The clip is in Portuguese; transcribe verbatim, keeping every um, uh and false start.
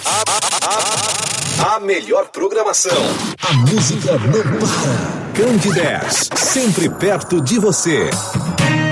A melhor programação. A música não para. Candidez, sempre perto de você.